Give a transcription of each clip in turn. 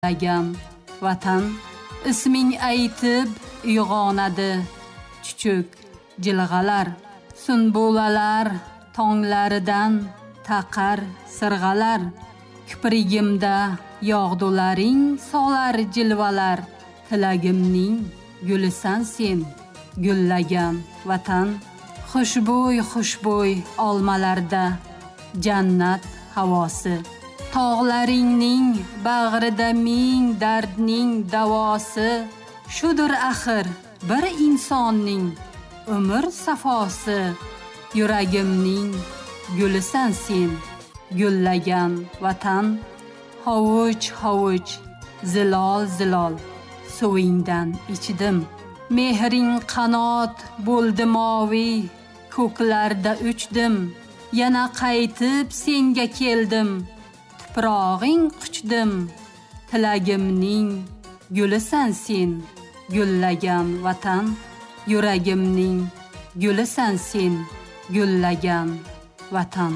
Lagam vatan isming aytib uyg'onadi chuchuk jilg'alar sunbulalar tonglaridan taqar sirg'alar kiprigimda yog'dularing solar jilvalar tilagimning gulisan sen gullagan vatan xushbo'y olmalarda jannat havosi tog'laringning bag'rida ming dardning davosi shudur axir bir insonning umr safosi yuragimning gulisan sen gullagan vatan hovuch zilol suvingdan ichdim mehring qanot bo'ldi moviy ko'klarda uchdim yana qaytib senga keldim tuprog'ing quchdim tilagimning gulisan sen gullagan vatan yuragimning gulisan sen gullagan vatan.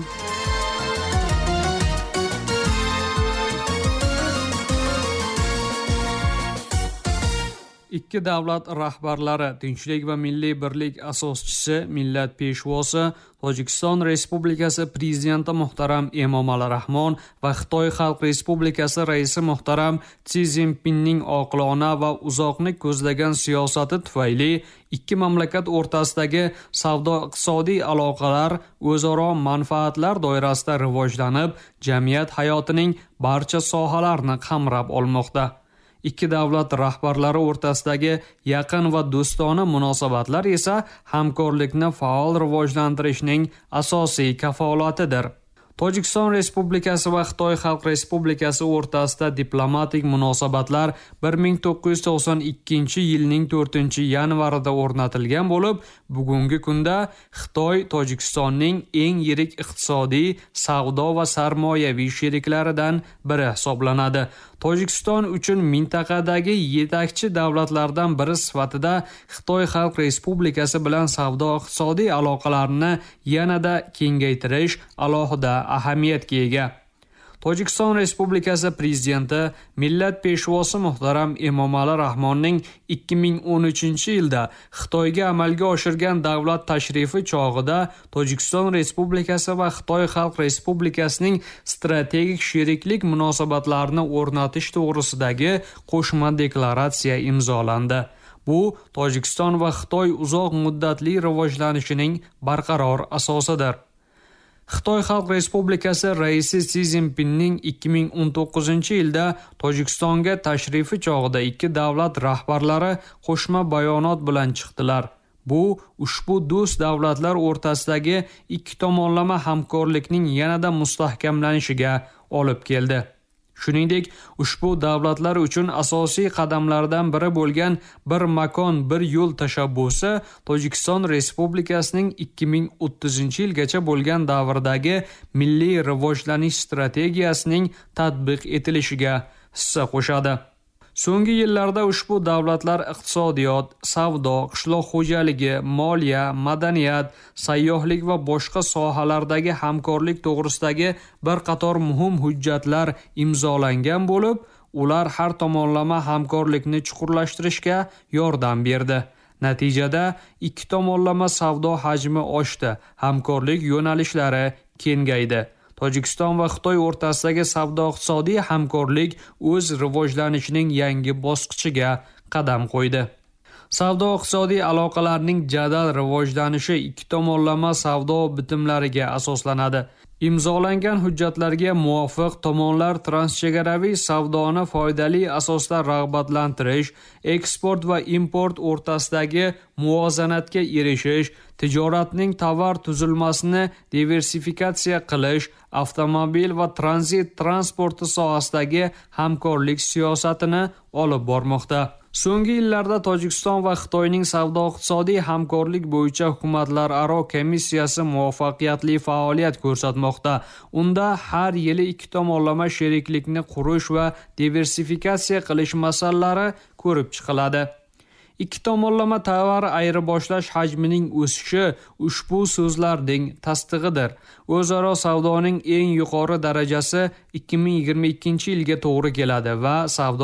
Ikki davlat rahbarlari, Tinchlik va milliy birlik asoschisi, millat peshvosi, Tojikiston Respublikasi prezidenti muhtaram Emomali Rahmon va Xitoy Xalq Respublikasi raisi muhtaram Si Szinpinning oqilona va uzoqni ko'zlagan siyosati tufayli ikki mamlakat o'rtasidagi savdo-iqtisodiy aloqalar o'zaro manfaatlar doirasida rivojlanib, jamiyat hayotining barcha sohalarini qamrab olmoqda. Ikki davlat rahbarlari o'rtasidagi yaqin va do'stona munosabatlar esa hamkorlikni faol rivojlantirishning asosiy kafolatidir. Tojikiston Respublikasi va Xitoy Xalq Respublikasi o'rtasida diplomatik munosabatlar 1992-yilning 4-yanvarida o'rnatilgan bo'lib, bugungi kunda Xitoy Tojikistonning eng yirik iqtisodiy, savdo va sarmoyaviy sheriklaridan biri hisoblanadi. Tojikiston uchun mintaqadagi yetakchi davlatlardan biri sifatida Xitoy Xalq Respublikasi bilan savdo-iqtisodiy aloqalarni yanada kengaytirish alohida ahamiyatga ega. Tojikiston Respublikasi prezidenti millat peshvosi muhtaram Emomali Rahmonning 2013-yilda Xitoyga amalga oshirgan davlat tashrifi chog'ida Tojikiston Respublikasi va Xitoy Xalq Respublikasining strategik sheriklik munosabatlarini o'rnatish to'g'risidagi qo'shma deklaratsiya imzolandi. Bu Tojikiston va Xitoy uzoq muddatli rivojlanishining barqaror asosidir. Xitoy Xalq Respublikasi raisi Si Szinpinning 2019-yilda Tojikistonga tashrifi chog'ida ikki davlat rahbarlari qo'shma bayonot bilan chiqdilar. Bu ushbu do'st davlatlar o'rtasidagi ikki tomonlama hamkorlikning yanada mustahkamlanishiga olib keldi. Shuningdek, ushbu davlatlar uchun asosiy qadamlardan biri bo'lgan bir makon, bir yo'l tashabbusi Tojikiston Respublikasining 2030-yilgacha bo'lgan davrdagi milliy rivojlanish strategiyasining tatbiq etilishiga hissa qo'shadi. So'nggi yillarda ushbu davlatlar iqtisodiyot, savdo, qishloq xo'jaligi, moliya, madaniyat, sayyohlik va boshqa sohalardagi hamkorlik to'g'risidagi bir qator muhim hujjatlar imzolangan bo'lib, ular har tomonlama hamkorlikni chuqurlashtirishga yordam berdi. Natijada ikki tomonlama savdo hajmi oshdi, hamkorlik yo'nalishlari kengaydi. Tojikiston va Xitoy o'rtasidagi savdo-iqtisodiy hamkorlik o'z rivojlanishining yangi bosqichiga qadam qo'ydi. Savdo-iqtisodiy aloqalarning jadal rivojlanishi ikki tomonlama savdo bitimlariga asoslanadi. Imzolangan hujjatlarga muvofiq tomonlar transchegaraviy savdoni foydali asosda rag'batlantirish, eksport va import o'rtasidagi muvozanatga erishish, tijoratning tovar tuzilmasini diversifikatsiya qilish, avtomobil va tranzit transporti sohasidagi hamkorlik siyosatini olib bormoqda. So'nggi yillarda Tojikiston va Xitoyning savdo-iqtisodiy hamkorlik bo'yicha hukumatlararo komissiyasi muvaffaqiyatli faoliyat ko'rsatmoqda. Unda har yili ikki tomonlama sheriklikni qurish va diversifikatsiya qilish masalalari ko'rib chiqiladi. Ikki tomonlama tovar ayirboshlash hajmining o'sishi ushbu so'zlarning tasdig'idir. O'zaro savdoning eng yuqori darajasi 2022-yilga to'g'ri keladi va savdo